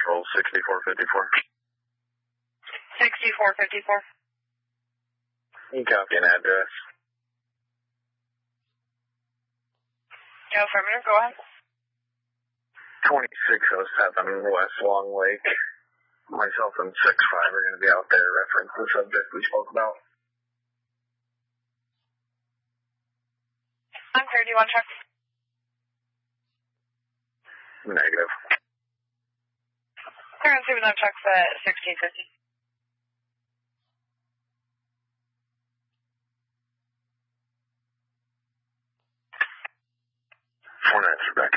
Patrol 6454. 6454. You copy an address? Affirmative, go ahead. 2607 West Long Lake. Myself and 6-5 are going to be out there reference the subject we spoke about. I'm clear. Do you want to check? Negative. Clearance even though checks at 1650. Four nights, Rebecca.